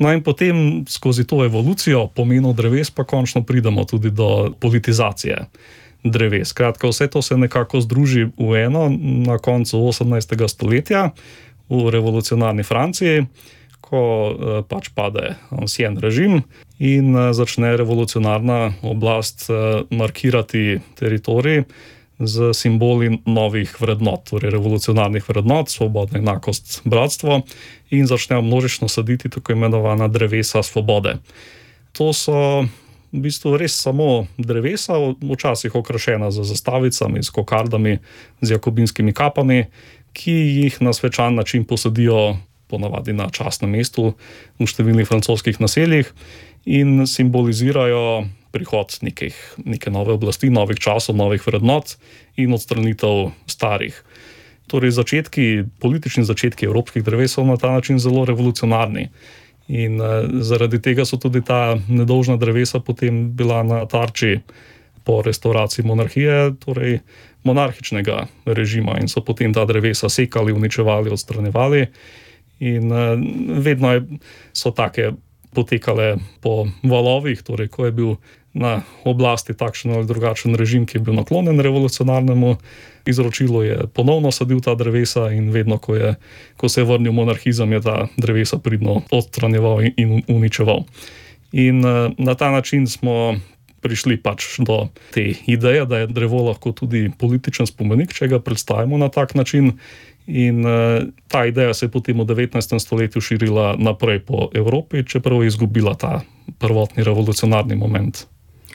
No in potem skozi to evolucijo pomenov dreves pa končno pridemo tudi do politizacije dreves. Skratka, vse to se nekako združi v eno na koncu 18. stoletja v revolucionarni Franciji, ko pač pade ancien režim in začne revolucionarna oblast markirati teritorij z simboli novih vrednot, torej revolucionarnih vrednot, svoboda, enakost, bratstvo, in začnejo množično saditi tako imenovana drevesa svobode. To so v bistvu res samo drevesa, včasih okrašena z zastavicami, s kokardami, z jakobinskimi kapami, ki jih na svečan način posadijo ponavadi na častnem mestu v številnih francoskih naseljih in simbolizirajo prihod neke nove oblasti, novih časov, novih vrednot in odstranitev starih. Torej politični začetki evropskih dreves so na ta način zelo revolucionarni. In zaradi tega so tudi ta nedolžna drevesa potem bila na tarči po restauraciji monarhije, torej monarhičnega režima, in so potem ta drevesa sekali, uničevali, odstranjevali. In vedno so take potekale po valovih, torej ko je bil na oblasti takšen ali drugačen režim, ki je bil naklonjen revolucionarnemu izročilu, je ponovno sadil ta drevesa in vedno, ko se je vrnil monarhizem, je ta drevesa pridno odstranjeval in uničeval. In na ta način smo prišli pač do te ideje, da je drevo lahko tudi političen spomenik, če ga predstavimo na tak način. In ta ideja se je potem v 19. stoletju širila naprej po Evropi, čeprav je izgubila ta prvotni revolucionarni moment.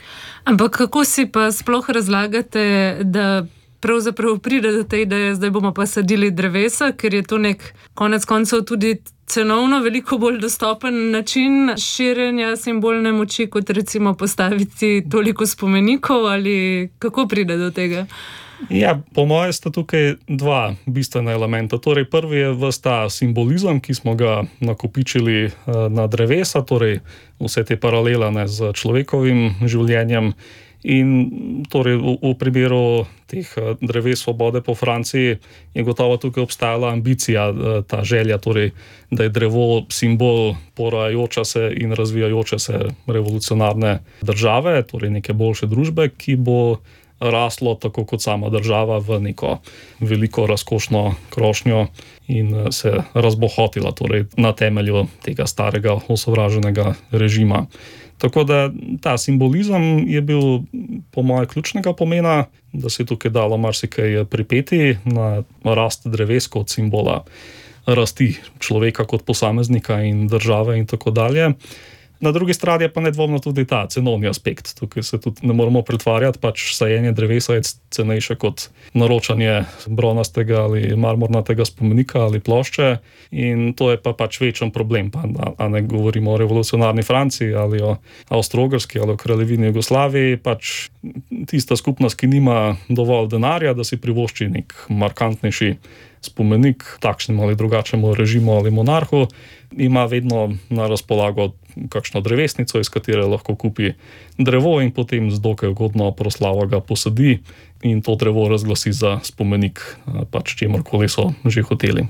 Ampak kako si pa sploh razlagate, da pravzaprav pride do te ideje, zdaj bomo pa sadili drevesa, ker je to nek konec koncev tudi cenovno veliko bolj dostopen način širjenja simbolne moči, kot recimo postaviti toliko spomenikov, ali kako pride do tega? Ja, po moje sta tukaj dva bistvena elementa. Torej, prvi je ves ta simbolizem, ki smo ga nakopičili na drevesa, torej vse te paralelane z človekovim življenjem. In torej v primeru teh dreves svobode po Franciji je gotovo tukaj obstajala ambicija, ta želja, torej, da je drevo simbol porajajoče se in razvijajoče se revolucionarne države, torej neke boljše družbe, ki bo raslo tako kot sama država v neko veliko razkošno krošnjo in se razbohotila, torej na temelju tega starega osovraženega režima. Tako da ta simbolizem je bil po moje ključnega pomena, da se je tukaj dalo marsikaj pripeti na rast dreves kot simbola rasti človeka kot posameznika in države in tako dalje. Na drugi strani je pa nedvomno tudi ta cenovni aspekt. Tukaj se tudi ne moramo pretvarjati, pač sajenje drevesa je cenejše kot naročanje bronastega ali marmornatega spomenika ali plošče, in to je pa pač večen problem. Pa, a ne govorimo o revolucionarni Franciji ali o Avstro-Ogrski ali o kraljevini Jugoslaviji, pač tista skupnost, ki nima dovolj denarja, da si privošči nek markantnejši spomenik takšnemu ali drugačnemu režimu ali monarhu, ima vedno na razpolago kakšno drevesnico, iz katere lahko kupi drevo in potem z dokaj ugodno proslavo ga posadi in to drevo razglasi za spomenik, pač čemurkoli so že hoteli.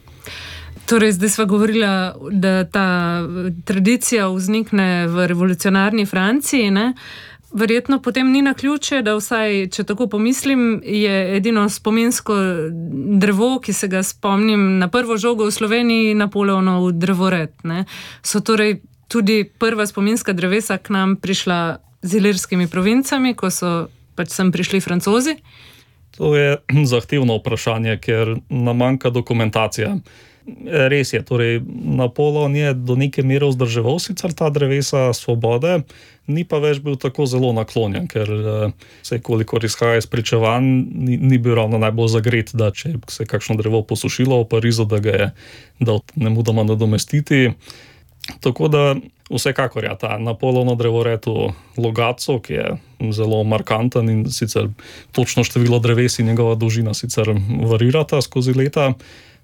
Torej, zdaj sva govorila, da ta tradicija vznikne v revolucionarni Franciji, ne? Verjetno potem ni naključje, da vsaj, če tako pomislim, je edino spominsko drevo, ki se ga spomnim na prvo žogo v Sloveniji, Napoleonov drevored, ne? So torej tudi prva spominska drevesa k nam prišla z ilirskimi provincami, ko so pač sem prišli Francozi? To je zahtevno vprašanje, ker nam manjka dokumentacija. Res je, torej Napoleon je do neke mere vzdrževal sicer ta drevesa svobode, ni pa več bil tako zelo naklonjen, ker se kolikor izhaja iz pričevanj, ni bil ravno najbolj zagret, da če se kakšno drevo posušilo v Parizu, da ga je dal nemudoma nadomestiti. Tako da vsekakor ta Napoleonov drevored v Logatcu, ki je zelo markanten in sicer točno število dreves in njegova dolžina sicer varirata skozi leta,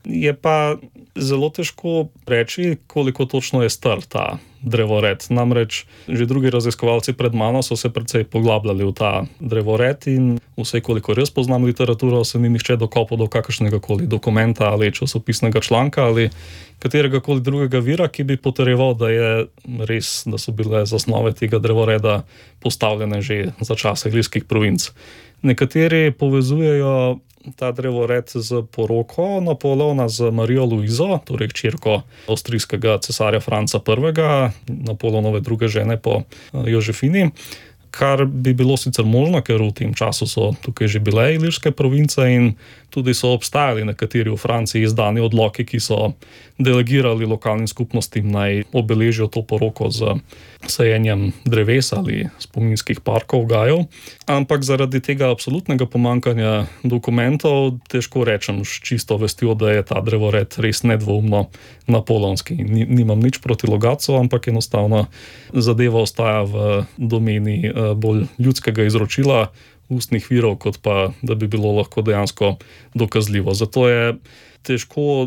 Je pa zelo težko reči, koliko točno je star ta drevored. Namreč že drugi raziskovalci pred mano so se precej poglabljali v ta drevored in vse, koliko jaz poznam literaturo, se ni nihče dokopal do kakršnega koli dokumenta ali časopisnega članka ali katerega koli drugega vira, ki bi potrjeval, da je res, da so bile zasnove tega drevoreda postavljene že za časa Ilirskih provinc. Nekateri povezujejo ta drevored z poroko Napoleona z Marijo Luizo, torej hčerko avstrijskega cesarja Franca I., Napoleonove druge žene po Jožefini, kar bi bilo sicer možno, ker v tem času so tukaj že bile Ilirske province in tudi so obstajali nekateri v Franciji izdani odloki, ki so delegirali lokalnim skupnostim naj obeležijo to poroko z sajenjem dreves ali spominskih parkov, gajev. Ampak zaradi tega absolutnega pomankanja dokumentov težko rečem s čisto vestjo, da je ta drevored res nedvoumno napoleonski. Nimam nič proti Logatcu, ampak enostavno zadeva ostaja v domeni bolj ljudskega izročila, ustnih virov, kot pa da bi bilo lahko dejansko dokazljivo. Zato je težko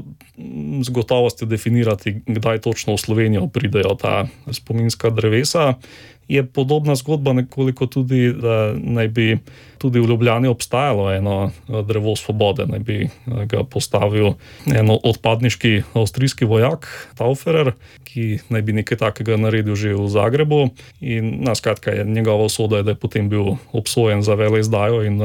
z gotovostjo definirati, kdaj točno v Slovenijo pridejo ta spominska drevesa. Je podobna zgodba nekoliko tudi, da naj bi tudi v Ljubljani obstajalo eno drevo svobode, naj bi ga postavil eno odpadniški avstrijski vojak, Tauferer, ki naj bi nekaj takega naredil že v Zagrebu. In skratka, njegova usoda je, da je potem bil obsojen za veleizdajo in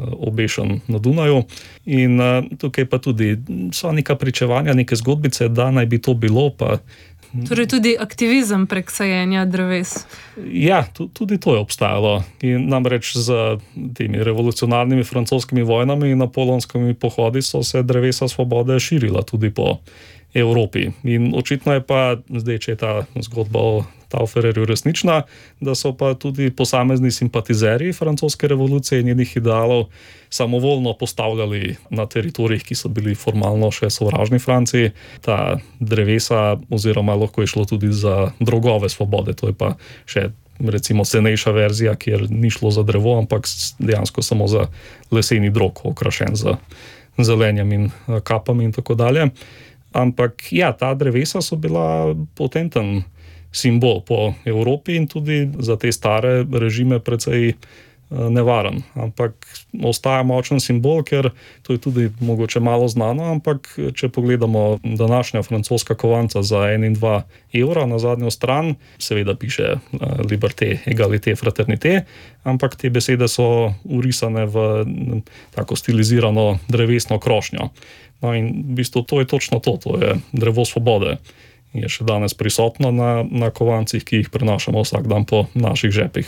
obešen na Dunaju. In tukaj pa tudi so neka pričevanja, neke zgodbice, da naj bi to bilo, pa torej tudi aktivizem prek sajenja dreves. Ja, tudi to je obstajalo. In namreč z temi revolucionarnimi francoskimi vojnami in napoleonskimi pohodi so se drevesa svobode širila tudi po Evropi. In očitno je pa, zdaj, če je ta zgodba o Taufererju resnična, da so pa tudi posamezni simpatizerji francoske revolucije in njenih idealov samovoljno postavljali na teritorijih, ki so bili formalno še sovražni Franciji, ta drevesa, oziroma lahko je šlo tudi za drogove svobode. To je pa še recimo cenejša verzija, kjer ni šlo za drevo, ampak dejansko samo za leseni drog, okrašen z zelenjem in kapami in tako dalje. Ampak ja, ta drevesa so bila potenten simbol po Evropi in tudi za te stare režime precej nevaren. Ampak ostaja močen simbol, ker to je tudi mogoče malo znano, ampak če pogledamo današnja francoska kovanca za 1 in 2 evra na zadnjo stran, seveda piše liberté, égalité, fraternité, ampak te besede so urisane v tako stilizirano drevesno krošnjo. No in v bistvu to je točno to je drevo svobode. Je še danes prisotno na kovancih, ki jih prenašamo vsak dan po naših žepih.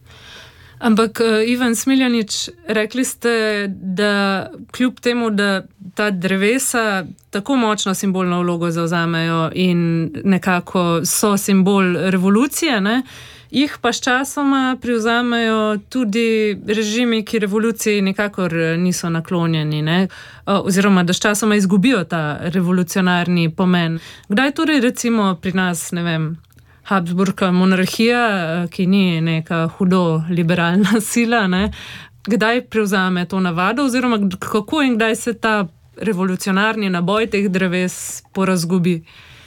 Ampak, Ivan Smiljanić, rekli ste, da kljub temu, da ta drevesa tako močno simbolno vlogo zavzamejo in nekako so simbol revolucije, ne, jih pa sčasoma privzamejo tudi režimi, ki revoluciji nikakor niso naklonjeni, ne? Oziroma, da sčasoma izgubijo ta revolucionarni pomen. Kdaj torej recimo pri nas, ne vem, Habsburška monarhija, ki ni neka hudo liberalna sila, ne? Kdaj prevzame to navado, oziroma kako in kdaj se ta revolucionarni naboj teh dreves porazgubi?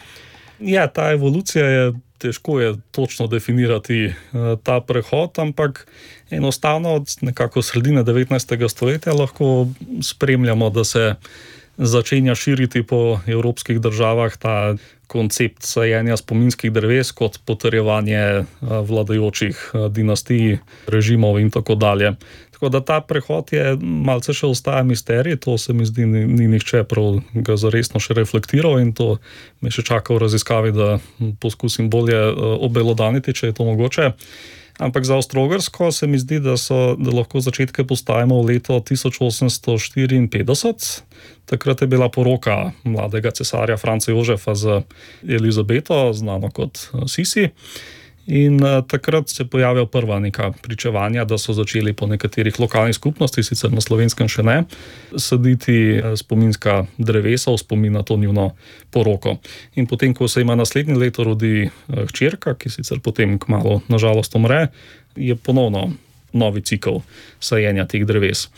Ja, ta evolucija je težko je točno definirati ta prehod, ampak enostavno od nekako sredine 19. stoletja lahko spremljamo, da se začenja širiti po evropskih državah ta koncept sajenja spominskih dreves kot potrjevanje vladajočih dinastij, režimov in tako dalje. Tako da ta prehod je malce še ostaja misterij, to se mi zdi ni nihče prav ga zaresno še reflektiral in to me še čaka v raziskavi, da poskusim bolje obelodaniti, če je to mogoče. Ampak za Avstro-Ogrsko se mi zdi, da lahko začetke postavimo v leto 1854. Takrat je bila poroka mladega cesarja Franca Jožefa z Elizabeto, znano kot Sisi. In takrat se pojavijo prva neka pričevanja, da so začeli po nekaterih lokalnih skupnostih, sicer na Slovenskem še ne, saditi spominska drevesa v spomin na to njuno poroko. In potem, ko se ima naslednje leto rodi hčerka, ki sicer potem kmalu nažalost umre, je ponovno novi cikel sajenja teh dreves.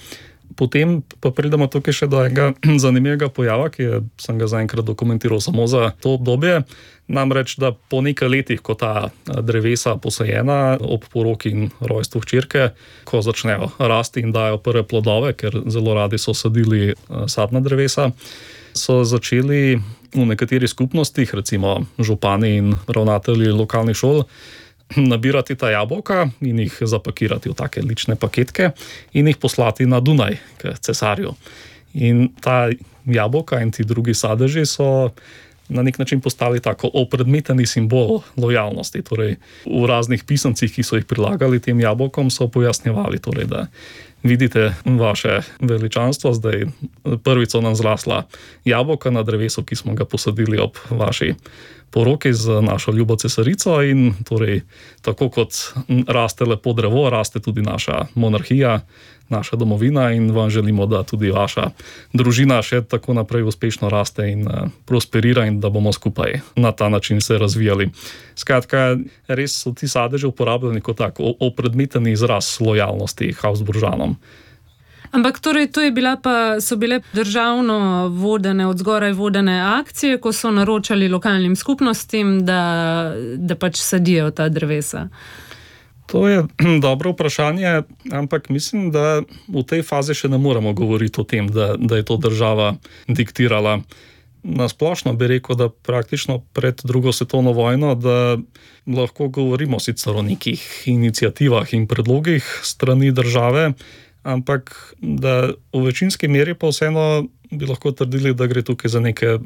Potem pa pridemo tukaj še do enega zanimivega pojava, sem ga zaenkrat dokumentiral samo za to obdobje. Namreč, da po nekaj letih, ko ta drevesa posajena ob poroki in rojstvu hčerke, ko začnejo rasti in dajo prve plodove, ker zelo radi so sadili sadna drevesa, so začeli v nekaterih skupnostih, recimo župani in ravnatelji lokalnih šol, nabirati ta jabolka in jih zapakirati v take lične paketke in jih poslati na Dunaj k cesarju. In ta jabolka in ti drugi sadeži so na nek način postali tako opredmeteni simbol lojalnosti. Torej, v raznih pisancih, ki so jih prilagali tem jabolkom, so pojasnjevali, torej, da vidite vaše veličanstvo, zdaj prvič so nam zrasla jabolka na drevesu, ki smo ga posadili ob vaši poroki z našo ljubo cesarico in torej, tako kot raste lepo drevo, raste tudi naša monarhija, naša domovina in vam želimo, da tudi vaša družina še tako naprej uspešno raste in prosperira in da bomo skupaj na ta način se razvijali. Skratka, res so ti sadeži uporabljeni kot tak opredmeteni izraz lojalnosti Habsburžanom. Ampak torej so bile državno vodene, od zgoraj vodene akcije, ko so naročali lokalnim skupnostim, da pač sadijo ta drevesa. To je dobro vprašanje, ampak mislim, da v tej fazi še ne moremo govoriti o tem, da je to država diktirala. Na splošno bi rekel, da praktično pred drugo svetovno vojno, da lahko govorimo sicer o nekih iniciativah in predlogih strani države, ampak da v večinski meri pa vseeno bi lahko trdili, da gre tukaj za neke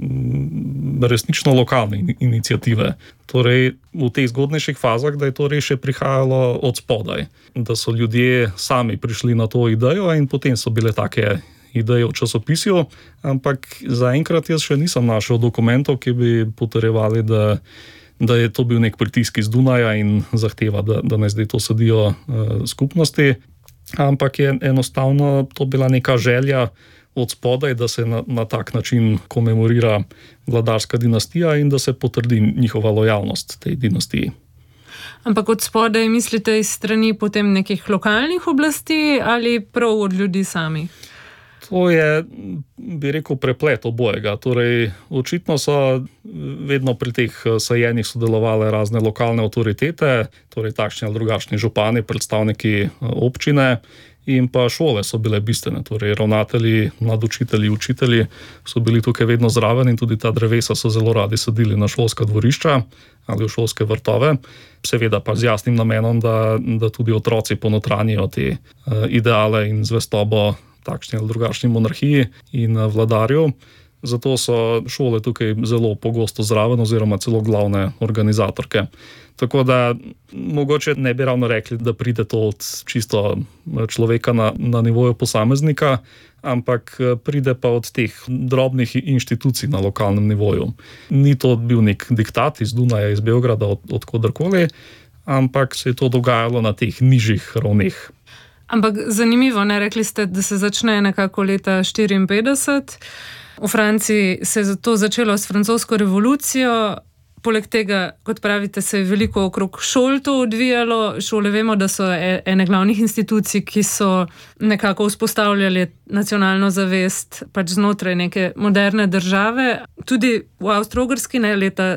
resnično lokalne iniciative. Torej, v teh zgodnejših fazah, da je to res še prihajalo od spodaj, da so ljudje sami prišli na to idejo in potem so bile take ideje v časopisju, ampak zaenkrat jaz še nisem našel dokumentov, ki bi potrjevali, da je to bil nek pritisk iz Dunaja in zahteva, da naj zdaj to sadijo skupnosti. Ampak je enostavno to bila neka želja od spodaj, da se na tak način komemorira vladarska dinastija in da se potrdi njihova lojalnost tej dinastiji. Ampak od spodaj mislite iz strani potem nekih lokalnih oblasti ali prav od ljudi samih? To je, bi rekel, preplet obojega. Torej, očitno so vedno pri teh sajenjih sodelovale razne lokalne avtoritete, torej takšni ali drugačni župani, predstavniki občine in pa šole so bile bistvene. Torej, ravnatelji, mladučitelji, učitelji so bili tukaj vedno zraven in tudi ta drevesa so zelo radi sadili na šolska dvorišča ali v šolske vrtove. Seveda pa z jasnim namenom, da tudi otroci ponotranijo te ideale in zvestobo takšni ali drugačni monarhiji in vladarju. Zato so šole tukaj zelo pogosto zraven oziroma celo glavne organizatorke. Tako da mogoče ne bi ravno rekli, da pride to od čisto človeka na nivoju posameznika, ampak pride pa od teh drobnih inštitucij na lokalnem nivoju. Ni to bil nek diktat iz Dunaja, iz Beograda, od koderkoli, ampak se je to dogajalo na teh nižjih ravneh. Ampak zanimivo, ne, rekli ste, da se začne nekako leta 1954. V Franciji se je to začelo s francosko revolucijo. Poleg tega, kot pravite, se je veliko okrog šol to odvijalo. Šole vemo, da so ene glavnih institucij, ki so nekako vzpostavljali nacionalno zavest pač znotraj neke moderne države. Tudi v Avstro-Ogrski leta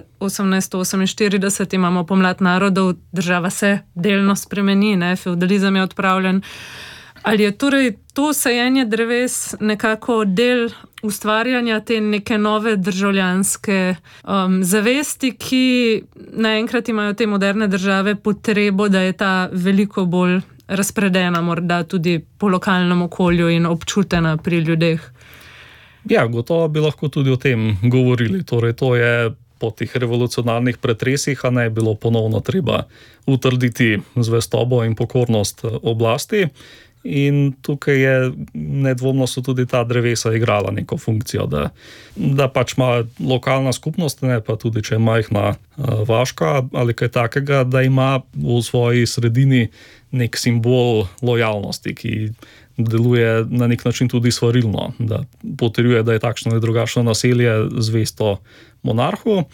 1848 imamo pomlad narodov, država se delno spremeni, fevdalizem je odpravljen. Ali je torej to sajenje dreves nekako del ustvarjanja te neke nove državljanske zavesti, ki naenkrat imajo te moderne države potrebo, da je ta veliko bolj razpredena, morda tudi po lokalnem okolju in občutena pri ljudeh? Ja, gotovo bi lahko tudi o tem govorili. Torej, to je po teh revolucionarnih pretresih, a ne bilo ponovno treba utrditi zvestobo in pokornost oblasti. In tukaj je nedvomno so tudi ta drevesa igrala neko funkcijo, da pač ima lokalna skupnost, ne pa tudi če je majhna vaška ali kaj takega, da ima v svoji sredini nek simbol lojalnosti, ki deluje na nek način tudi svarilno, da potrjuje, da je takšno ali drugačno naselje zvesto monarhu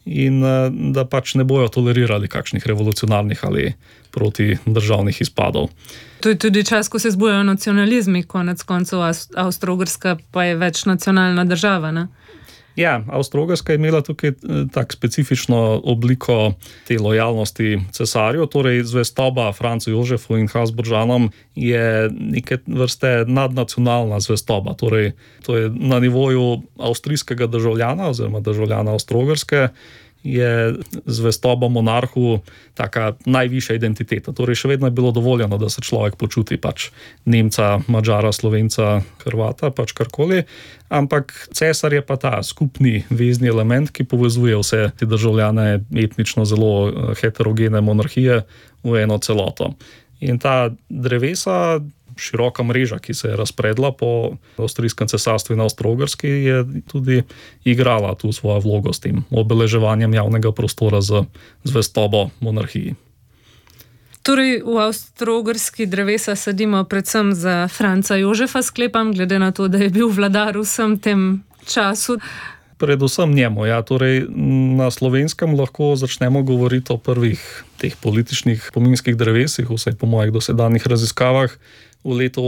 in da pač ne bojo tolerirali kakšnih revolucionarnih ali protidržavnih izpadov. To je tudi čas, ko se zbujajo nacionalizmi, konec koncev Avstro-Ogrska pa je večnacionalna država, ne? Ja, Avstro-Ogrska je imela tukaj tak specifično obliko te lojalnosti cesarju, torej zvestoba Francu Jožefu in Habsburžanom je neke vrste nadnacionalna zvestoba, torej to je na nivoju avstrijskega državljana oziroma državljana Avstro-Ogrske, je zvestoba monarhu taka najvišja identiteta. Torej še vedno je bilo dovoljeno, da se človek počuti pač Nemca, Madžara, Slovenca, Hrvata, pač karkoli, ampak cesar je pa ta skupni vezni element, ki povezuje vse te državljane etnično zelo heterogene monarhije v eno celoto. In ta drevesa, široka mreža, ki se je razpredla po avstrijskem cesarstvu in Avstro-Ogrski, je tudi igrala tu svojo vlogo s tem obeleževanjem javnega prostora z zvestobo monarhiji. Torej, v Avstro-Ogrski drevesa sadimo predvsem za Franca Jožefa, sklepam, glede na to, da je bil vladar vsem tem času. Predvsem njemu, ja. Torej, na Slovenskem lahko začnemo govoriti o prvih teh političnih spominskih drevesih, vsaj po mojih dosedanjih raziskavah, v letu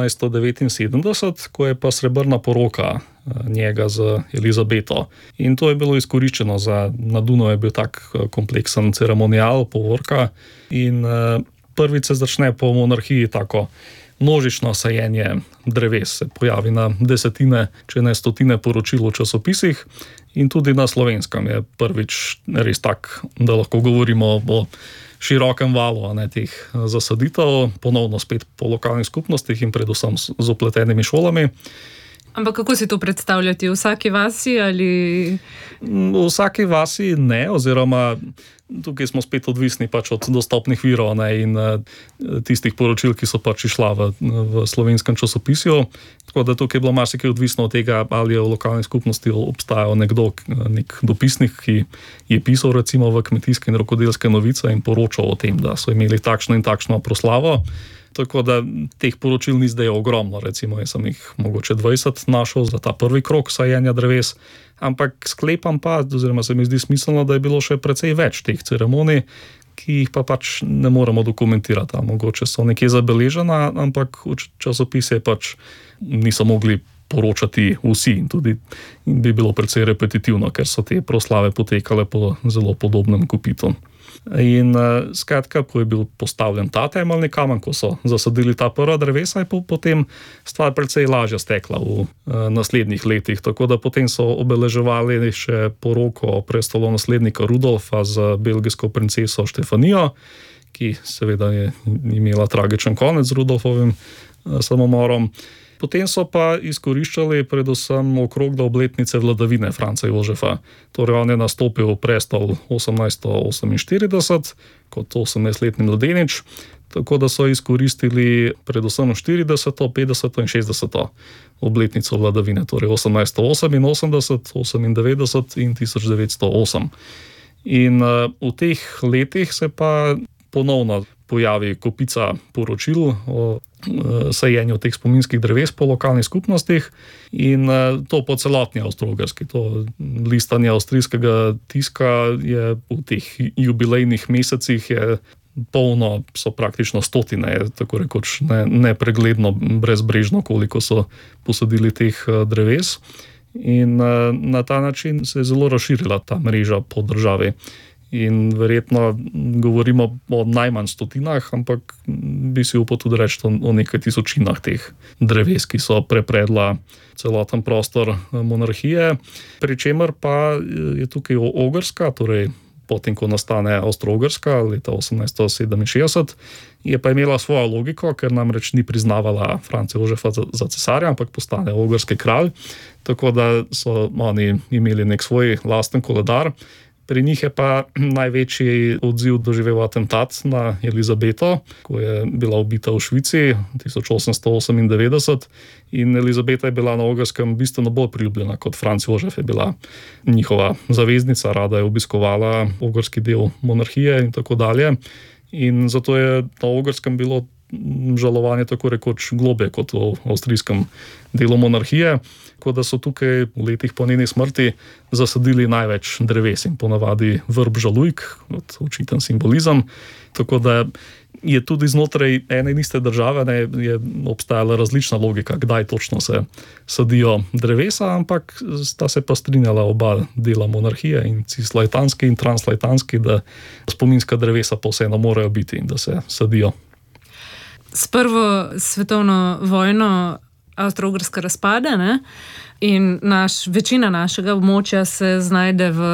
1879, ko je pa srebrna poroka njega z Elizabeto. In to je bilo izkoriščeno na Dunaju je bil tak kompleksen ceremonial, povorka, in prvič se začne po monarhiji tako množično sajenje dreves, se pojavi na desetine, če ne stotine poročil v časopisih, in tudi na Slovenskem je prvič res tak, da lahko govorimo o širokem valu teh zasaditev, ponovno spet po lokalnih skupnostih in predvsem z upletenimi šolami. Ampak kako si to predstavljati? V vsaki vasi ali? V vsaki vasi ne, oziroma tukaj smo spet odvisni pač od dostopnih virov in tistih poročil, ki so pač išla v slovenskem časopisju. Tako da tukaj je bilo marsikaj odvisno od tega, ali je v lokalni skupnosti obstajal nek dopisnik, ki je pisal recimo v Kmetijske in rokodelske novice in poročal o tem, da so imeli takšno in takšno proslavo. Tako da teh poročil ni zdaj ogromno, recimo jaz sem jih mogoče 20 našel za ta prvi krog sajenja dreves, ampak sklepam pa, oziroma se mi zdi smiselno, da je bilo še precej več teh ceremonij, ki jih pa pač ne moremo dokumentirati. Mogoče so nekje zabeležena, ampak v časopise pač niso mogli poročati vsi in tudi bi bilo precej repetitivno, ker so te proslave potekale po zelo podobnem kopitu. In skratka, ko je bil postavljen ta temeljni kamen, ko so zasadili ta prva drevesa, je potem stvar precej lažje stekla v naslednjih letih. Tako da potem so obeleževali še poroko prestolonaslednika Rudolfa z belgijsko princeso Štefanijo, ki seveda je imela tragičen konec z Rudolfovim samomorom. Potem so pa izkoriščali predvsem okrog do obletnice vladavine Franca Jožefa. Torej on je nastopil v prestol 1848 kot 18-letni mladenič, tako da so izkoristili predvsem 40., 50. in 60. obletnico vladavine, torej 1888, 98 in 1908. In v teh letih se pa ponovno pojavi kopica poročil o sajenju teh spominskih dreves po lokalnih skupnostih in to po celotni Avstro-Ogrski. To listanje avstrijskega tiska je v teh jubilejnih mesecih je polno, so praktično stotine, tako rekoč nepregledno, brezbrežno, koliko so posadili teh dreves. In na ta način se je zelo razširila ta mreža po državi. In verjetno govorimo o najmanj stotinah, ampak bi si upal tudi reči o nekaj tisočinah teh dreves, ki so prepredla celoten prostor monarhije. Pričemer pa je tukaj Ogrska, torej potem, ko nastane Avstro-Ogrska leta 1867, je pa imela svojo logiko, ker namreč ni priznavala Franca Jožefa za cesarja, ampak postane ogrski kralj, tako da so oni imeli nek svoj lasten koledar. Pri njih je pa največji odziv doživel atentat na Elizabeto, ko je bila ubita v Švici 1898 in Elizabeta je bila na Ogrskem bistveno bolj priljubljena kot Franc Jožef, je bila njihova zaveznica, rada je obiskovala ogrski del monarhije in tako dalje. In zato je na Ogrskem bilo žalovanje tako rekoč globlje kot v avstrijskem delu monarhije, tako da so tukaj v letih po njeni smrti zasadili največ dreves in ponavadi vrb žalujk, očiten simbolizem, tako da je tudi znotraj ene in iste države je obstajala različna logika, kdaj točno se sadijo drevesa, ampak sta se pa strinjala oba dela monarhije, in cislajtanski in translajtanski, da spominska drevesa pa vseeno morajo biti in da se sadijo. S prvo svetovno vojno Avstro-Ogrska razpade, ne? In večina našega območja se znajde v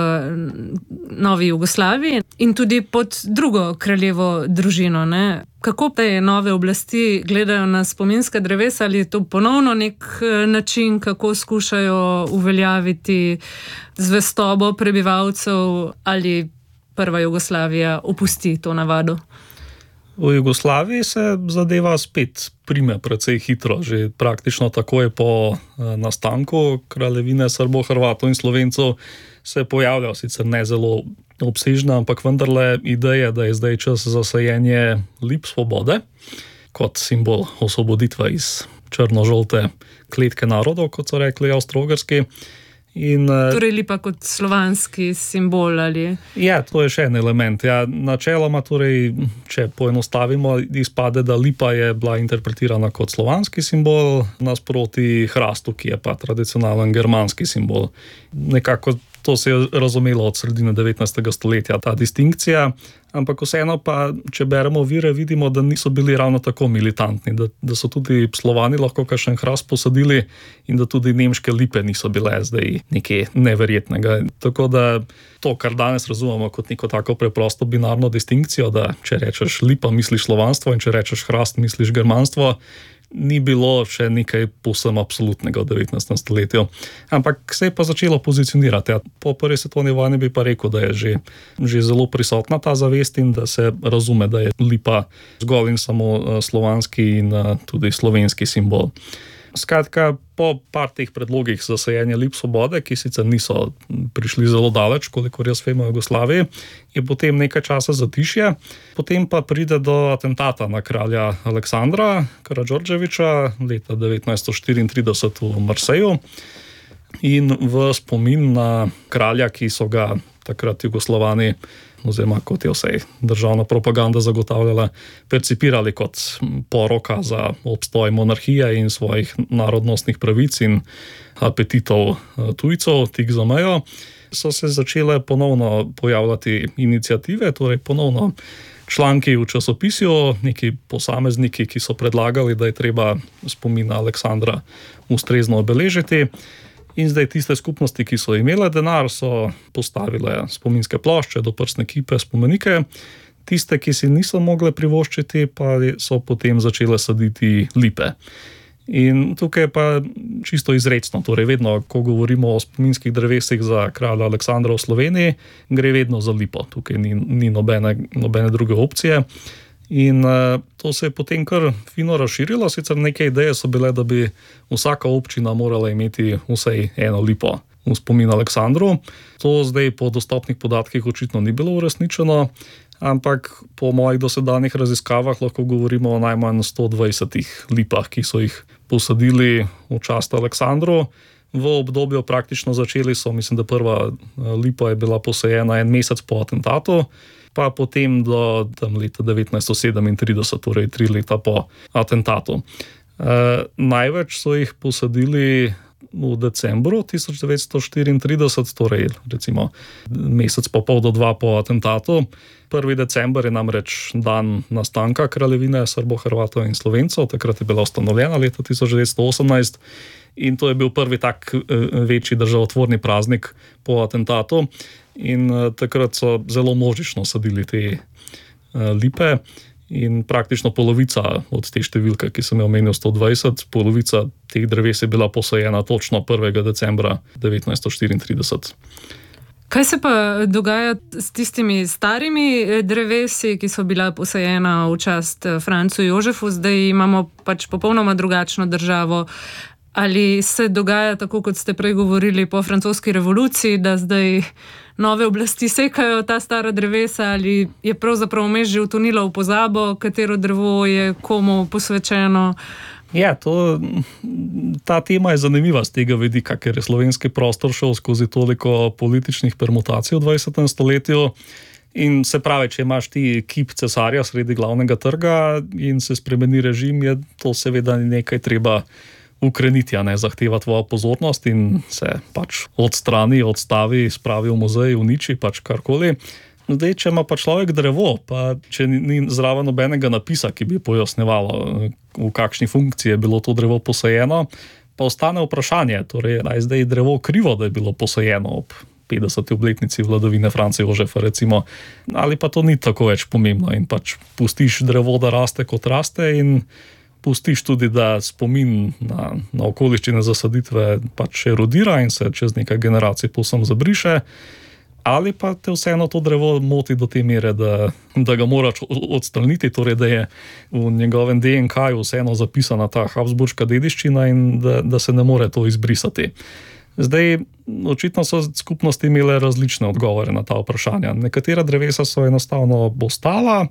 novi Jugoslaviji in tudi pod drugo kraljevo družino. Ne? Kako te nove oblasti gledajo na spominska drevesa, ali je to ponovno nek način, kako skušajo uveljaviti zvestobo prebivalcev, ali prva Jugoslavija opusti to navado? V Jugoslaviji se zadeva spet prime precej hitro, že praktično takoj po nastanku kraljevine Srbov, Hrvatov in Slovencev se pojavljajo sicer ne zelo obsežna, ampak vendarle ideja, da je zdaj čas za sajenje lip svobode kot simbol osvoboditve iz črno-žolte kletke narodov, kot so rekli Avstro-Ogrski. Torej lipa kot slovanski simbol, ali? Ja, to je še en element. Ja, načeloma, torej, če poenostavimo, izpade, da lipa je bila interpretirana kot slovanski simbol, nasproti hrastu, ki je pa tradicionalen germanski simbol. Nekako to se je razumelo od sredine 19. stoletja, ta distinkcija, ampak vseeno pa, če beremo vire, vidimo, da niso bili ravno tako militantni, da so tudi Slovani lahko kakšen hrast posadili in da tudi nemške lipe niso bile zdaj nekaj neverjetnega. Tako da to, kar danes razumemo kot neko tako preprosto binarno distinkcijo, da če rečeš lipa, misliš slovanstvo, in če rečeš hrast, misliš germanstvo, ni bilo še nekaj povsem absolutnega v 19. stoletju. Ampak se je pa začelo pozicionirati. Po prvi svetovni vojni bi pa rekel, da je že zelo prisotna ta zavest in da se razume, da je lipa zgolj in samo slovanski in tudi slovenski simbol. Skratka, po par teh predlogih za sajenje lip svobode, ki sicer niso prišli zelo daleč, kolikor jaz vem v Jugoslaviji, je potem nekaj časa zatišje, potem pa pride do atentata na kralja Aleksandra Karađorđevića leta 1934 v Marseju, in v spomin na kralja, ki so ga takrat Jugoslovani, oziroma kot je vsej državna propaganda zagotavljala, percipirali kot poroka za obstoj monarhije in svojih narodnostnih pravic in apetitov tujcev tik za mejo, so se začele ponovno pojavljati iniciative, torej ponovno članki v časopisju, neki posamezniki, ki so predlagali, da je treba spomin na Aleksandra ustrezno obeležiti. In zdaj tiste skupnosti, ki so imele denar, so postavile spominske plošče, doprsne kipe, spomenike. Tiste, ki si niso mogle privoščiti, pa so potem začele saditi lipe. In tukaj pa čisto izrecno, torej vedno, ko govorimo o spominskih drevesih za kralja Aleksandra v Sloveniji, gre vedno za lipo. Tukaj ni nobene druge opcije. In to se je potem kar fino razširilo, sicer neke ideje so bile, da bi vsaka občina morala imeti vsaj eno lipo v spomin Aleksandru. To zdaj po dostopnih podatkih očitno ni bilo uresničeno, ampak po mojih dosedanjih raziskavah lahko govorimo o najmanj 120 lipah, ki so jih posadili v čast Aleksandru. V obdobju praktično začeli so, mislim, da prva lipa je bila posajena en mesec po atentatu, pa potem do leta 1937, torej 3 leta po atentatu. Največ so jih posadili v decembru 1934, torej recimo mesec pa pol do 2 po atentatu. 1. december je namreč dan nastanka kraljevine Srbov, Hrvatov in Slovencev, takrat je bila ustanovljena leta 1918 in to je bil prvi tak večji državotvorni praznik po atentatu. In takrat so zelo množično sadili te lipe in praktično polovica od te številke, ki sem jo omenil 120, polovica teh dreves je bila posajena točno 1. decembra 1934. Kaj se pa dogaja s tistimi starimi drevesi, ki so bila posajena v čast Francu Jožefu? Zdaj imamo pač popolnoma drugačno državo. Ali se dogaja tako, kot ste prej govorili po francoski revoluciji, da zdaj nove oblasti sekajo ta stara drevesa, ali je pravzaprav vmes že utonilo v pozabo, katero drevo je komu posvečeno? Ja, ta tema je zanimiva z tega vidika, ker je slovenski prostor šel skozi toliko političnih permutacij v 20. stoletju. In se pravi, če imaš ti kip cesarja sredi glavnega trga in se spremeni režim, je to seveda nekaj treba ukreniti, a ne zahteva tvojo pozornost in se pač odstrani, odstavi, spravi v muzej, uniči, pač karkoli. Zdaj, če ima pa človek drevo, pa če ni zraven nobenega napisa, ki bi pojasnjevalo, v kakšni funkciji je bilo to drevo posajeno, pa ostane vprašanje, torej, ali je zdaj drevo krivo, da je bilo posajeno ob 50. obletnici vladavine Franca Jožefa, recimo, ali pa to ni tako več pomembno in pač pustiš drevo, da raste kot raste in pustiš tudi, da spomin na okoliščine zasaditve pač erodira in se čez nekaj generacij povsem zabriše, ali pa te vseeno to drevo moti do te mere, da ga moraš odstraniti, torej da je v njegovem DNK-ju vseeno zapisana ta habsburška dediščina in da se ne more to izbrisati. Zdaj, očitno so skupnosti imele različne odgovore na ta vprašanja. Nekatera drevesa so enostavno ostala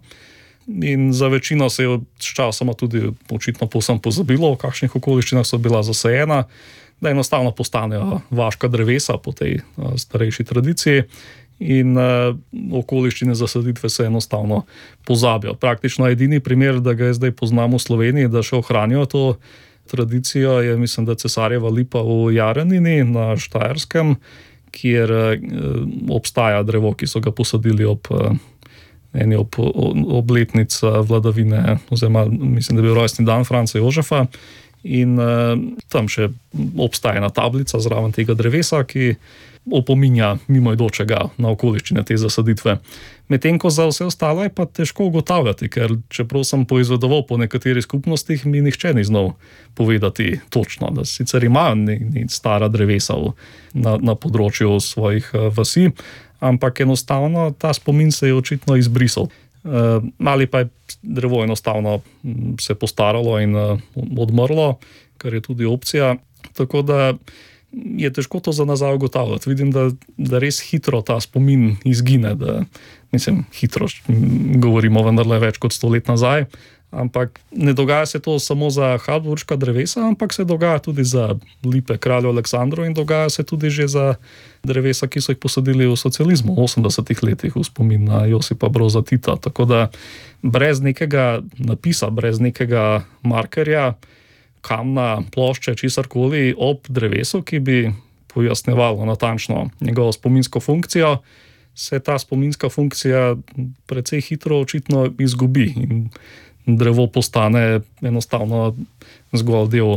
in za večino se je s časoma tudi očitno povsem pozabilo, v kakšnih okoliščinah so bila zasajena, da enostavno postanejo vaška drevesa po tej starejši tradiciji in okoliščine zasaditve se enostavno pozabijo. Praktično edini primer, da ga zdaj poznamo v Sloveniji, da še ohranijo to tradicijo, je mislim, da cesarjeva lipa v Jarenini na Štajerskem, kjer obstaja drevo, ki so ga posadili ob eni obletnic vladavine, oziroma mislim, da je bil rojstni dan Franca Jožefa. In tam še obstaja ena tablica zraven tega drevesa, ki opominja mimoidočega na okoliščine te zasaditve. Medtem ko za vse ostalo je pa težko ugotavljati, ker čeprav sem poizvedoval po nekaterih skupnostih, mi nihče ni znal povedati točno, da sicer imajo stara drevesa na področju svojih vasi, ampak enostavno ta spomin se je očitno izbrisal. Ali pa je drevo enostavno se postaralo in odmrlo, kar je tudi opcija. Tako da je težko to za nazaj ugotavljati. Vidim, da res hitro ta spomin izgine, hitro govorimo vendarle več kot 100 let nazaj, ampak ne dogaja se to samo za habsburška drevesa, ampak se dogaja tudi za lipe kralju Aleksandru in dogaja se tudi že za drevesa, ki so jih posadili v socializmu v 80. letih v spomin na Josipa Broza Tita. Tako da brez nekega napisa, brez nekega markerja, kamna, plošče, česarkoli ob drevesu, ki bi pojasnjevalo natančno njegovo spominsko funkcijo, se ta spominska funkcija precej hitro očitno izgubi in drevo postane enostavno zgolj del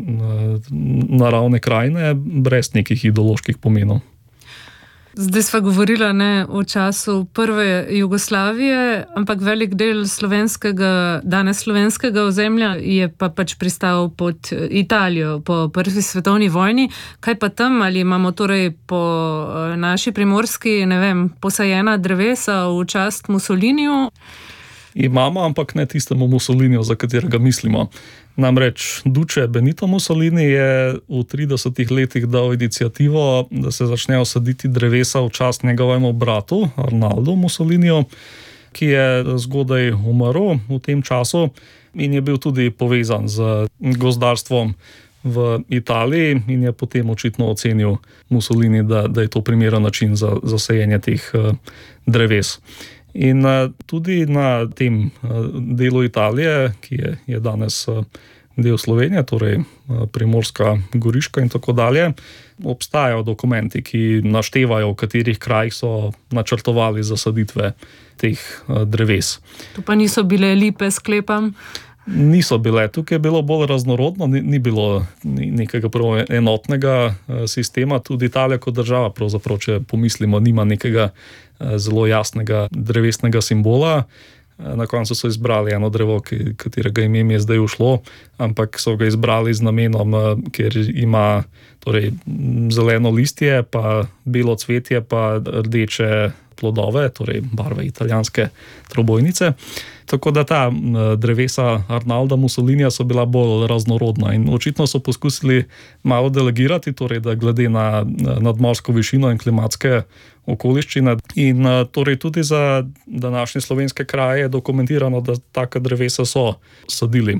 naravne krajine, brez nekih ideoloških pomenov. Zdaj sva govorila o času prve Jugoslavije, ampak velik del danes slovenskega ozemlja je pa pač pristal pod Italijo po prvi svetovni vojni. Kaj pa tam, ali imamo torej po naši Primorski, posajena drevesa v čast Mussoliniju? Imamo, ampak ne tistemu Mussoliniju, za katerega mislimo. Namreč Duce Benito Mussolini je v 30. letih dal iniciativo, da se začnejo saditi drevesa v čast njegovemu bratu Arnaldu Mussoliniju, ki je zgodaj umrl v tem času in je bil tudi povezan z gozdarstvom v Italiji in je potem očitno ocenil Mussolini, da je to primeren način za sajenje teh dreves. In tudi na tem delu Italije, ki je danes del Slovenije, torej Primorska, Goriška in tako dalje, obstajajo dokumenti, ki naštevajo, v katerih krajih so načrtovali zasaditve teh dreves. To pa niso bile lipe, sklepam? Niso bile. Tukaj je bilo bolj raznorodno, ni bilo nekega prav enotnega sistema. Tudi Italija kot država, pravzaprav, če pomislimo, nima nekega zelo jasnega drevesnega simbola. Na koncu so izbrali eno drevo, katerega ime je zdaj ušlo, ampak so ga izbrali z namenom, ker ima torej zeleno listje, pa belo cvetje, pa rdeče plodove, torej barve italijanske trobojnice. Tako da ta drevesa Arnalda Mussolinija so bila bolj raznorodna in očitno so poskusili malo delegirati, torej da glede na nadmorsko višino in klimatske okoliščine. In torej tudi za današnje slovenske kraje je dokumentirano, da taka drevesa so sadili.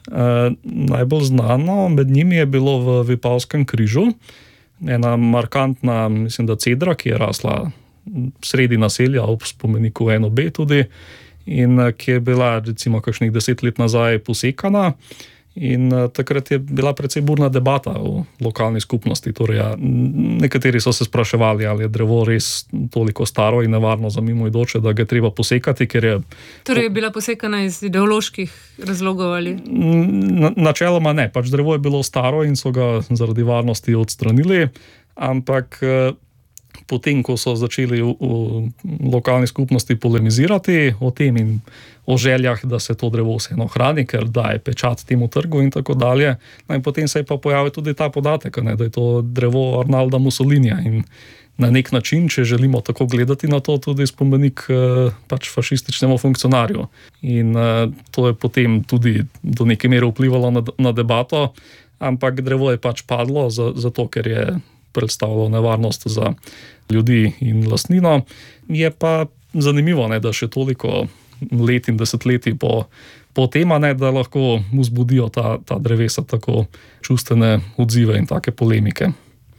Najbolj znano med njimi je bilo v Vipavskem križu ena markantna, mislim, da cedra, ki je rasla sredi naselja ob spomeniku NOB tudi, in ki je bila recimo kakšnih 10 let nazaj posekana. In takrat je bila precej burna debata v lokalni skupnosti. Torej, nekateri so se spraševali, ali je drevo res toliko staro in nevarno za mimoidoče, da ga je treba posekati, ker je... Torej je bila posekana iz ideoloških razlogov ali? Načeloma ne, pač drevo je bilo staro in so ga zaradi varnosti odstranili, ampak potem, ko so začeli v lokalni skupnosti polemizirati o tem in o željah, da se to drevo vseeno hrani, ker daje pečat temu trgu in tako dalje. In potem se je pa pojavil tudi ta podatek, da je to drevo Arnalda Mussolinija in na nek način, če želimo tako gledati na to, tudi spomenik pač fašističnemu funkcionarju. In to je potem tudi do neke mere vplivalo na debato, ampak drevo je pač padlo zato, ker je predstavljalo nevarnost za ljudi in lastnino. Je pa zanimivo, da še toliko let in desetletij po tem, da lahko vzbudijo ta drevesa tako čustvene odzive in take polemike.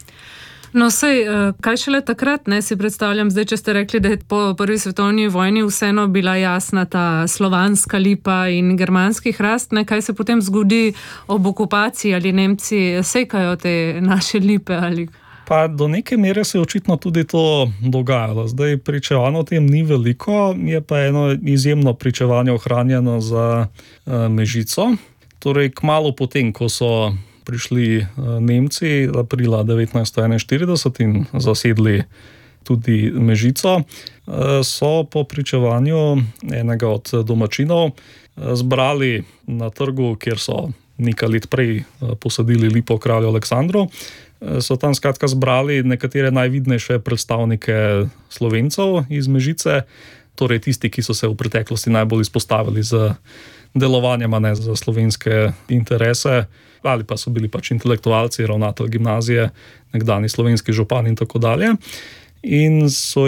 No, sej, kaj šele takrat, si predstavljam, zdaj, če ste rekli, da je po prvi svetovni vojni vseeno bila jasna ta slovanska lipa in germanski hrast, kaj se potem zgodi ob okupaciji, ali Nemci sekajo te naše lipe ali... Pa do neke mere se je očitno tudi to dogajalo. Zdaj pričevanje o tem ni veliko, je pa eno izjemno pričevanje ohranjeno za Mežico. Torej, kmalu potem, ko so prišli Nemci aprila 1941 in zasedli tudi Mežico, so po pričevanju enega od domačinov zbrali na trgu, kjer so nekaj let prej posadili lipo kralju Aleksandru, so tam skratka zbrali nekatere najvidnejše predstavnike Slovencev iz Mežice, torej tisti, ki so se v preteklosti najbolj izpostavili z delovanjem, za slovenske interese, ali pa so bili pač intelektualci, ravnatelj gimnazije, nekdani slovenski župan in tako dalje. In so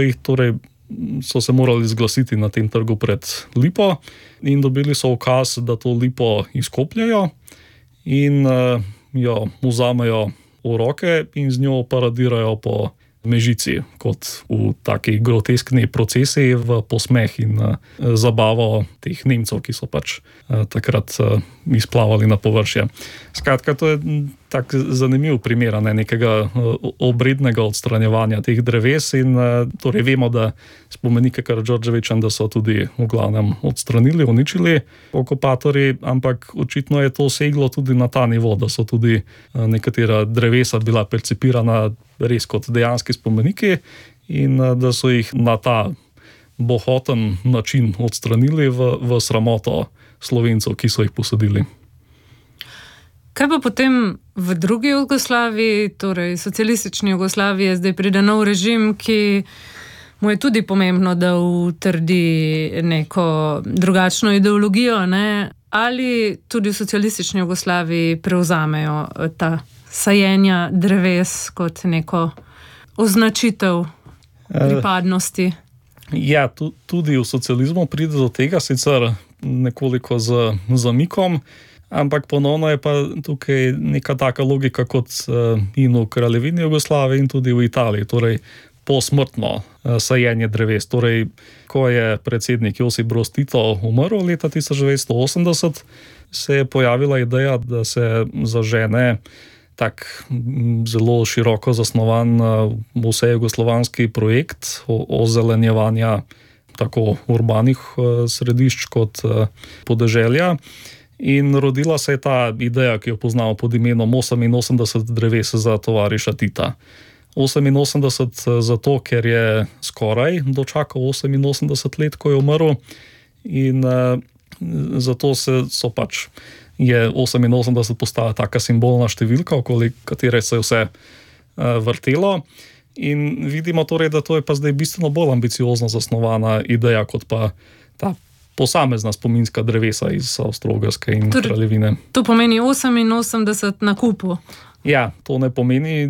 se morali zglasiti na tem trgu pred lipo in dobili so ukaz, da to lipo izkopljajo in jo vzamejo v roke in z njo paradirajo po Mežici, kot v taki groteskni procesiji v posmeh in zabavo teh Nemcev, ki so pač takrat izplavali na površje. Skratka, to je tak zanimiv primer nekega obrednega odstranjevanja teh dreves in torej vemo, da spomenike Karađorđevića, da so tudi v glavnem odstranili, uničili okupatorji, ampak očitno je to seglo tudi na ta nivo, da so tudi nekatera drevesa bila percipirana res kot dejanski spomeniki in da so jih na ta bohoten način odstranili v sramoto Slovencev, ki so jih posadili. Kaj pa potem v drugi Jugoslaviji, torej socialistični Jugoslaviji, zdaj pride nov režim, ki mu je tudi pomembno, da utrdi neko drugačno ideologijo, ali tudi v socialistični Jugoslaviji prevzamejo ta sajenja dreves kot neko označitev pripadnosti? Ja, tudi v socializmu pride do tega, sicer nekoliko z zamikom, ampak ponovno je pa tukaj neka taka logika kot in v Kraljevini Jugoslavije in tudi v Italiji, torej posmrtno sajenje dreves. Torej, ko je predsednik Josip Broz Tito umrl leta 1980, se je pojavila ideja, da se zažene tak zelo široko zasnovan vsejugoslovanski projekt ozelenjevanja tako urbanih središč kot podeželja. In rodila se je ta ideja, ki jo poznamo pod imenom 88 dreves za tovariša Tita. 88 zato, ker je skoraj dočakal 88 let, ko je umrl, in zato je 88 postala taka simbolna številka, okoli katere se je vse vrtelo. In vidimo torej, da to je pa zdaj bistveno bolj ambiciozno zasnovana ideja, kot pa ta posamezna spominska drevesa iz Avstro-Ogrske in Kraljevine. To pomeni 88 na kupu. Ja, to ne pomeni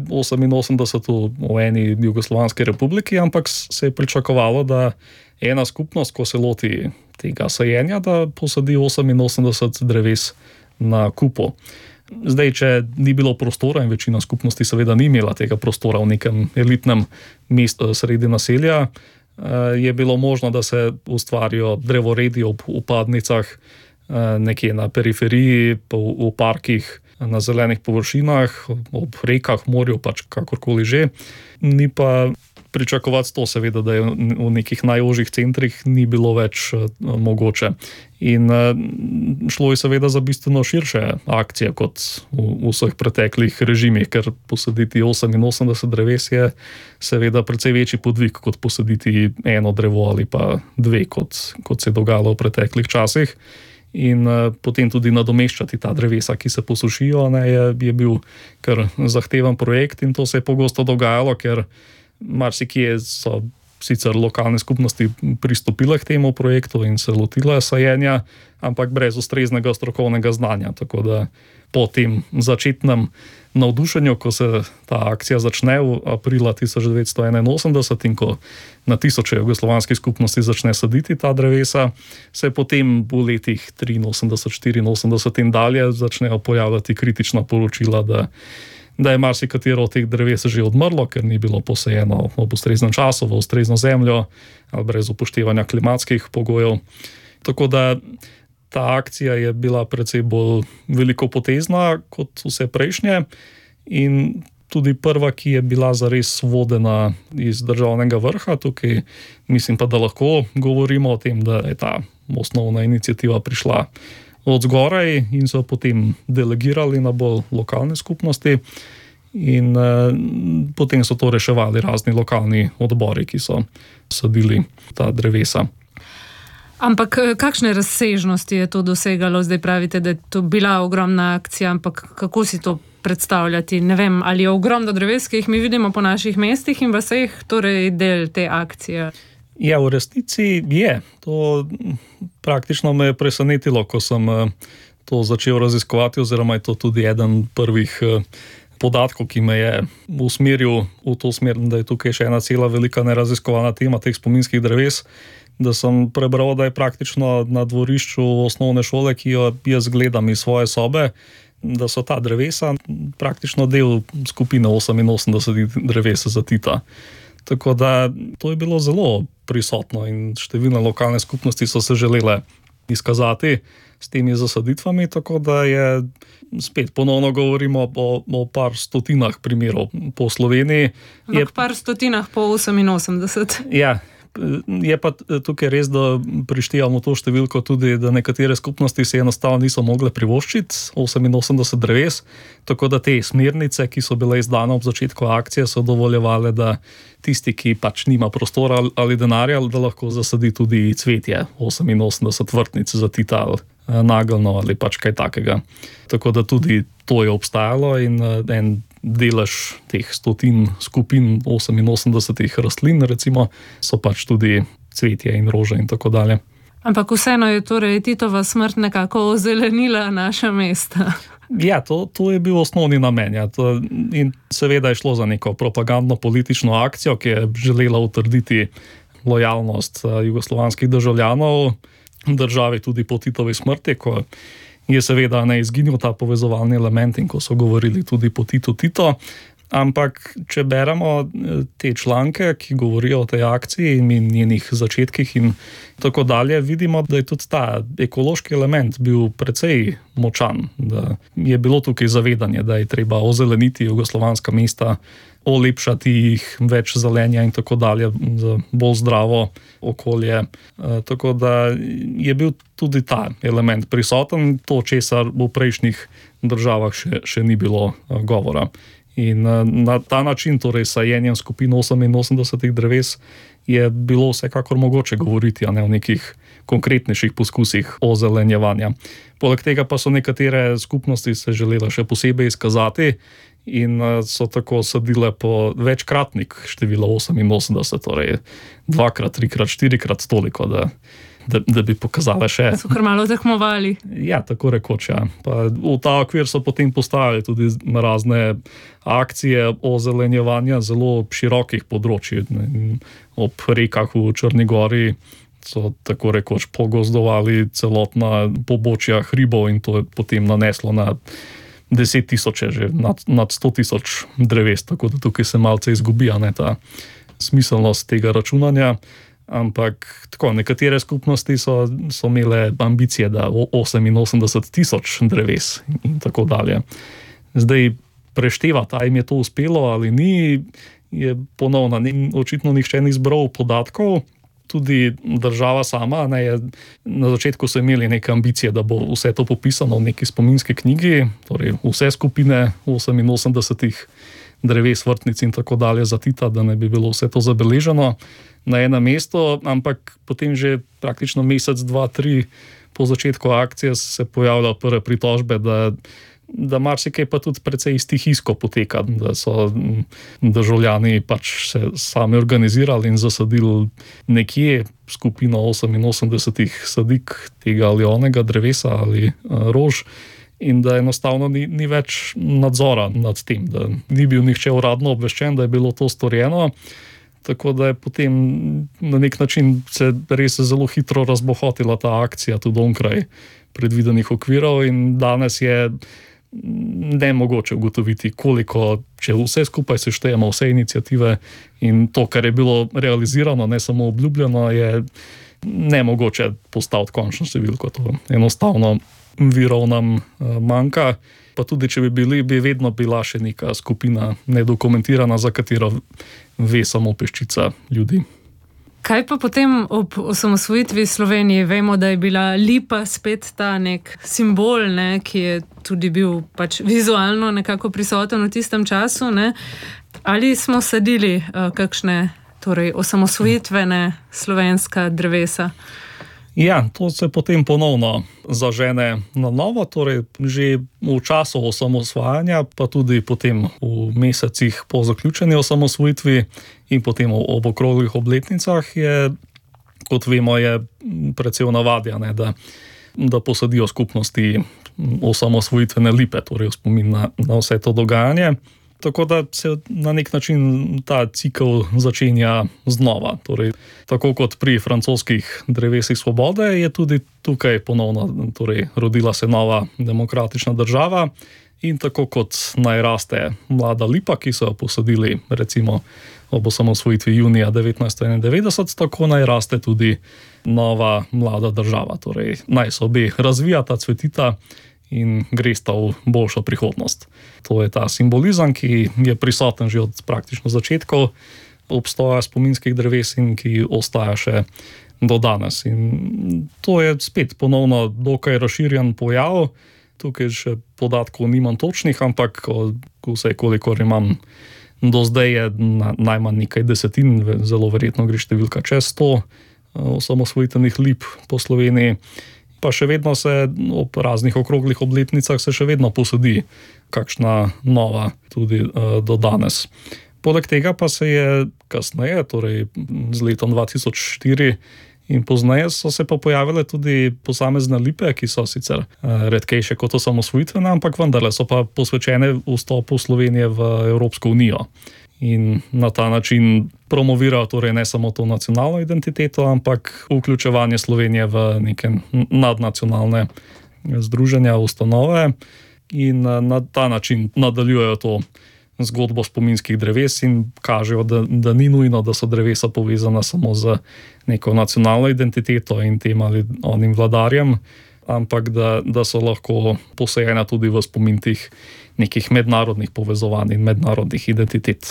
88 v eni Jugoslovanski republiki, ampak se je pričakovalo, da ena skupnost, ko se loti tega sajenja, da posadi 88 dreves na kupu. Zdaj, če ni bilo prostora in večina skupnosti seveda ni imela tega prostora v nekem elitnem mestu sredi naselja, je bilo možno, da se ustvarijo drevoredi ob upadnicah nekje na periferiji, v parkih, na zelenih površinah, ob rekah, morju, pač kakorkoli že. Ni pa pričakovati to, seveda, da je v nekih najožjih centrih ni bilo več mogoče. In šlo je seveda za bistveno širše akcije kot v vseh preteklih režimih, ker posaditi 88 dreves je seveda precej večji podvig kot posaditi eno drevo ali pa dve, kot se je dogajalo v preteklih časih. In potem tudi nadomeščati ta drevesa, ki se posušijo, je bil kar zahteven projekt in to se je pogosto dogajalo, ker marsikje so sicer lokalne skupnosti pristopile k temu projektu in se lotile sajenja, ampak brez ustreznega strokovnega znanja. Tako da po tem začetnem navdušenju, ko se ta akcija začne v aprila 1981 in ko na tisoče jugoslovanskih skupnosti začne saditi ta drevesa, se potem v letih 83, 84 in dalje začnejo pojavljati kritična poročila, da je marsikatero od teh dreves že odmrlo, ker ni bilo posajeno ob ustreznem času, v ustrezno zemljo ali brez upoštevanja klimatskih pogojev. Tako da ta akcija je bila precej bolj velikopotezna kot vse prejšnje in tudi prva, ki je bila zares vodena iz državnega vrha. Tukaj mislim pa, da lahko govorimo o tem, da je ta osnovna iniciativa prišla od zgoraj in so potem delegirali na bolj lokalne skupnosti in potem so to reševali razni lokalni odbori, ki so sadili ta drevesa. Ampak kakšne razsežnosti je to dosegalo? Zdaj pravite, da je to bila ogromna akcija, ampak kako si to predstavljati? Ne vem, ali je ogromno dreves, ki jih mi vidimo po naših mestih in vaseh, torej del te akcije? Ja, v resnici je. To praktično me je presenetilo, ko sem to začel raziskovati, oziroma je to tudi eden prvih podatkov, ki me je usmeril v to smer, da je tukaj še ena cela velika neraziskovana tema teh spominskih dreves, da sem prebral, da je praktično na dvorišču osnovne šole, ki jo jaz gledam iz svoje sobe, da so ta drevesa praktično del skupine 88 dreves za Tita. Tako da to je bilo zelo prisotno in številne lokalne skupnosti so se želele izkazati s temi zasaditvami, tako da je spet ponovno govorimo o par stotinah primerov po Sloveniji. Par stotinah po 88. Ja, je pa tukaj res, da prištevamo to številko tudi, da nekatere skupnosti se enostavno niso mogle privoščiti 88 dreves, tako da te smernice, ki so bile izdane ob začetku akcije, so dovoljevale, da tisti, ki pač nima prostora ali denarja, da lahko zasadi tudi cvetje, 88 vrtnic za Tita ali nageljno ali pač kaj takega. Tako da tudi to je obstajalo in en delež teh stotin skupin 88 rastlin, recimo, so pač tudi cvetje in rože in tako dalje. Ampak vseeno je torej Titova smrt nekako ozelenila naša mesta. Ja, to je bil osnovni namen. Ja. In seveda je šlo za neko propagandno politično akcijo, ki je želela utrditi lojalnost jugoslovanskih državljanov državi tudi po Titovi smrti, ko je seveda ne izginil ta povezovalni element in ko so govorili tudi po Tito. Ampak, če beremo te članke, ki govorijo o tej akciji in njenih začetkih in tako dalje, vidimo, da je tudi ta ekološki element bil precej močan, da je bilo tukaj zavedanje, da je treba ozeleniti jugoslovanska mesta, olepšati jih, več zelenja in tako dalje, za bolj zdravo okolje. Tako da je bil tudi ta element prisoten, to, česar v prejšnjih državah še ni bilo govora. In na ta način, torej sajenjem skupin 88 dreves, je bilo vsekakor mogoče govoriti, a ne o nekih konkretnejših poskusih ozelenjevanja. Poleg tega pa so nekatere skupnosti se želele še posebej izkazati in so tako sadile po večkratnik števila 88, torej 2-krat, 3-krat, 4-krat toliko, da bi pokazale še. So kar malo zahmovali. Ja, tako rekoč, ja. Pa v ta okvir so potem postavili tudi razne akcije ozelenjevanja zelo širokih področij. Ob rekah v Črni Gori so tako rekoč pogozdovali celotna pobočja hribov in to je potem naneslo na 10 tisoče, že nad 100 tisoč dreves, tako da tukaj se malce izgubi ta smiselnost tega računanja. Ampak tako, nekatere skupnosti so imele ambicije, da 88 tisoč dreves in tako dalje. Zdaj preštevati, ali jim je to uspelo ali ni, je ponovno, očitno nihče ni zbral podatkov. Tudi država sama, na začetku so imeli neke ambicije, da bo vse to popisano v neki spominski knjigi, torej vse skupine 88 dreves, vrtnic in tako dalje za Tita, da ne bi bilo vse to zabeleženo na enem mestu, ampak potem že praktično mesec, 2, 3 po začetku akcije se pojavljajo prve pritožbe, da marsikaj pa tudi precej stihijsko poteka, da so državljani pač se sami organizirali in zasadili nekje skupino 88 sadik tega ali onega drevesa ali rož, in da enostavno ni več nadzora nad tem, da ni bil nihče uradno obveščen, da je bilo to storjeno. Tako da je potem na nek način se res zelo hitro razbohotila ta akcija tudi onkraj predvidenih okvirov in danes je nemogoče ugotoviti, koliko, če vse skupaj seštejemo, vse iniciative in to, kar je bilo realizirano, ne samo obljubljeno, je nemogoče postaviti končno številko. To enostavno virov nam manjka, pa tudi če bi bili, bi vedno bila še neka skupina nedokumentirana, za katero ve samo peščica ljudi. Kaj pa potem ob osamosvojitvi Slovenije? Vemo, da je bila lipa spet ta nek simbol, ki je tudi bil pač vizualno nekako prisoten v tistem času. Ali smo sadili kakšne osamosvojitvene slovenska drevesa? Ja, to se potem ponovno zažene na novo, torej že v času osamosvajanja, pa tudi potem v mesecih po zaključeni osamosvojitvi in potem ob okroglih obletnicah je, kot vemo, je precej navadja, da posadijo skupnosti osamosvojitvene lipe, torej v spomin na vse to dogajanje. Tako da se na nek način ta cikel začenja znova. Torej, tako kot pri francoskih drevesih svobode je tudi tukaj ponovno rodila se nova demokratična država in tako kot naj raste mlada lipa, ki so jo posadili recimo ob osamosvojitvi junija 1991, tako naj raste tudi nova mlada država. Torej, naj se obe razvijata, cvetita in gresta v boljšo prihodnost. To je ta simbolizem, ki je prisoten že od praktično začetkov obstoja spominskih dreves in ki ostaja še do danes. In to je spet ponovno dokaj razširjen pojav. Tukaj še podatkov nimam točnih, ampak vse kolikor imam do zdaj je najmanj nekaj desetin, zelo verjetno gre številka čez 100 osamosvojitvenih lip po Sloveniji. Pa še vedno se ob raznih okroglih obletnicah se še vedno posadi kakšna nova tudi do danes. Poleg tega pa se je kasneje, torej z letom 2004 in pozneje, so se pa pojavile tudi posamezne lipe, ki so sicer redkejše kot osamosvojitvene, ampak vendarle so pa posvečene vstopu Slovenije v Evropsko unijo. In na ta način promovirajo torej ne samo to nacionalno identiteto, ampak vključevanje Slovenije v neke nadnacionalne združenja, ustanove in na ta način nadaljujejo to zgodbo spominskih dreves in kažejo, da ni nujno, da so drevesa povezana samo z neko nacionalno identiteto in tem ali onim vladarjem, ampak da so lahko posejena tudi v spomin teh nekih mednarodnih povezovanj in mednarodnih identitet.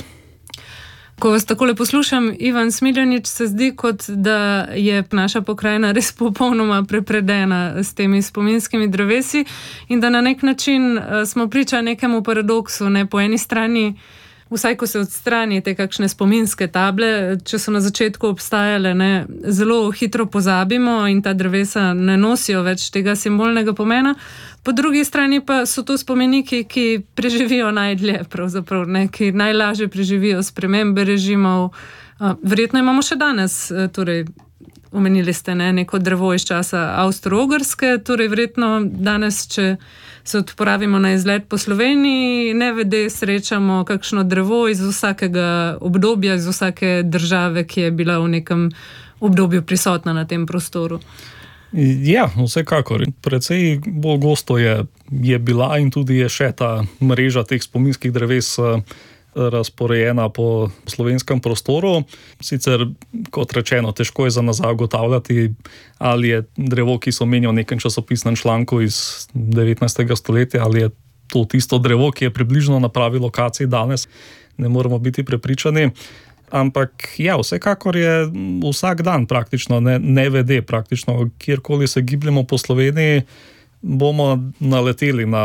Ko vas takole poslušam, Ivan Smiljanić, se zdi, kot da je naša pokrajina res popolnoma prepredena s temi spominskimi drevesi in da na nek način smo priča nekemu paradoksu. Po eni strani vsaj ko se odstrani te kakšne spominske table, če so na začetku obstajale, zelo hitro pozabimo in ta drevesa ne nosijo več tega simbolnega pomena. Po drugi strani pa so to spomeniki, ki preživijo najdlje, pravzaprav, ki najlažje preživijo spremembe režimov. Verjetno imamo še danes, torej omenili ste neko drevo iz časa Avstro-Ogrske, torej verjetno danes, če se odpravimo na izlet po Sloveniji, nevede srečamo kakšno drevo iz vsakega obdobja, iz vsake države, ki je bila v nekem obdobju prisotna na tem prostoru. Ja, vsekakor. Precej bolj gosto je bila in tudi je še ta mreža teh spominskih dreves razporejena po slovenskem prostoru. Sicer, kot rečeno, težko je za nazaj ugotavljati, ali je drevo, ki so omenjal v nekem časopisnem članku iz 19. stoletja, ali je to tisto drevo, ki je približno na pravi lokaciji danes. Ne moramo biti prepričani. Ampak ja, vsekakor je vsak dan praktično, nevede praktično, kjerkoli se gibljemo po Sloveniji, bomo naleteli na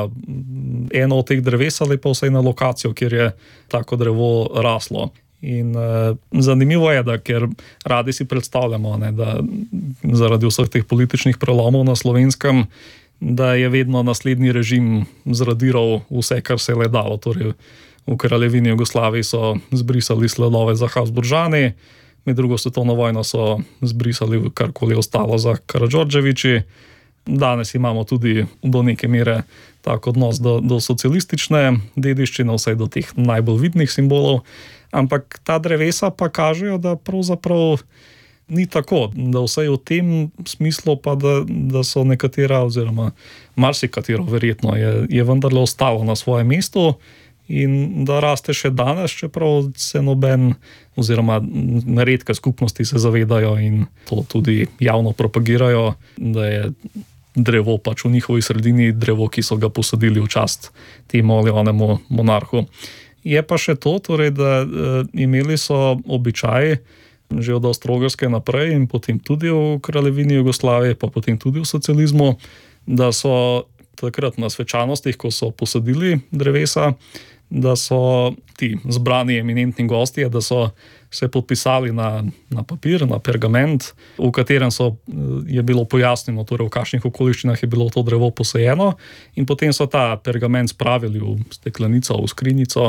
eno od teh dreves ali pa vsaj na lokacijo, kjer je tako drevo raslo. In zanimivo je, da ker radi si predstavljamo, da zaradi vseh teh političnih prelomov na Slovenskem, da je vedno naslednji režim zradiral vse, kar se je le dalo. Torej, v Kraljevini Jugoslaviji so zbrisali sledove za Habsburžani, med drugo svetovno vojno so zbrisali karkoli ostalo za Karađorđevići. Danes imamo tudi do neke mere tak odnos do socialistične dediščine, vsaj do teh najbolj vidnih simbolov, ampak ta drevesa pa kažejo, da pravzaprav ni tako, da vsaj v tem smislu pa, da so nekatera oziroma marsikatero verjetno je vendarle ostalo na svojem mestu in da raste še danes, čeprav se noben oziroma redke skupnosti se zavedajo in to tudi javno propagirajo, da je drevo pač v njihovi sredini drevo, ki so ga posadili v čast temu ali onemu monarhu. Je pa še to, torej, da imeli so običaj že od Avstro-Ogrske naprej in potem tudi v Kraljevini Jugoslavije, pa potem tudi v socializmu, da so takrat na svečanostih, ko so posadili drevesa, da so ti zbrani eminentni gostje, da so se podpisali na papir, na pergament, v katerem je bilo pojasnjeno, torej v kakšnih okoliščinah je bilo to drevo posajeno, in potem so ta pergament spravili v steklenico, v skrinjico,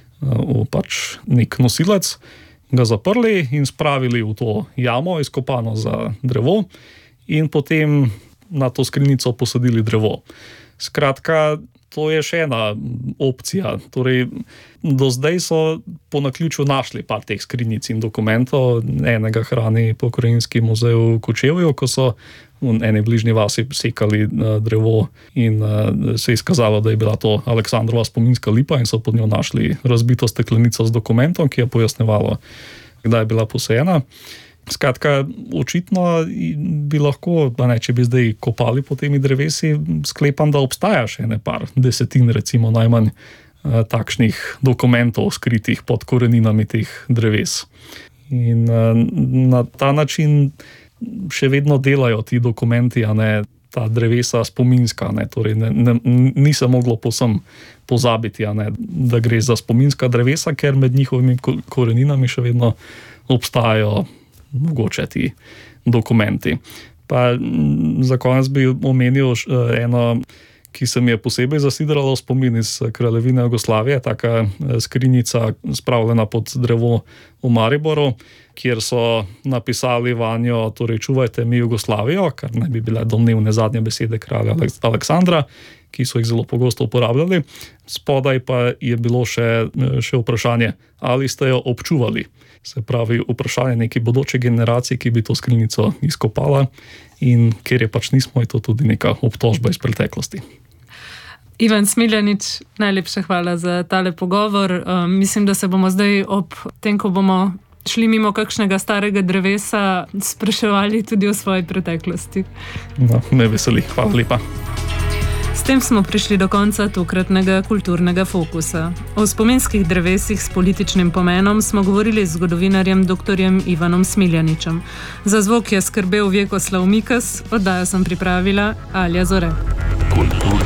v pač nek nosilec, ga zaprli in spravili v to jamo, izkopano za drevo, in potem na to skrinjico posadili drevo. Skratka, to je še ena opcija. Torej, do zdaj so po naključju našli par teh skrinjic in dokumentov. Enega hrani Pokrajinski muzej v Kočevju, ko so v eni bližnji vasi sekali drevo in se je izkazalo, da je bila to Aleksandrova spominska lipa in so pod njo našli razbito steklenico z dokumentom, ki je pojasnjevalo, kdaj je bila posajena. Skratka, očitno bi lahko, če bi zdaj kopali po temi drevesi, sklepam, da obstaja še par desetin, recimo najmanj, takšnih dokumentov skritih pod koreninami teh dreves. In na ta način še vedno delajo ti dokumenti, ta drevesa spominska, torej ni se moglo povsem pozabiti, da gre za spominska drevesa, ker med njihovimi koreninami še vedno obstajajo mogoče ti dokumenti. Pa za konec bi omenil eno, ki se mi je posebej zasidralo spomin iz Kraljevine Jugoslavije, taka skrinjica spravljena pod drevo v Mariboru, kjer so napisali vanjo, torej čuvajte mi Jugoslavijo, kar naj bi bile domnevne zadnje besede kralja Aleksandra, ki so jih zelo pogosto uporabljali. Spodaj pa je bilo še vprašanje, ali ste jo občuvali. Se pravi, vprašanje neki bodoče generaciji, ki bi to skrinjico izkopala, in ker je pač nismo, je to tudi neka obtožba iz preteklosti. Ivan Smiljanić, najlepša hvala za tale pogovor. Mislim, da se bomo zdaj ob tem, ko bomo šli mimo kakšnega starega drevesa, spraševali tudi o svoji preteklosti. No, me veseli. Hvala lepa. S tem smo prišli do konca tokratnega kulturnega fokusa. O spominskih drevesih s političnim pomenom smo govorili z zgodovinarjem dr. Ivanom Smiljanićem. Za zvok je skrbel Vjekoslav Mikas, oddajo sem pripravila Alja Zore.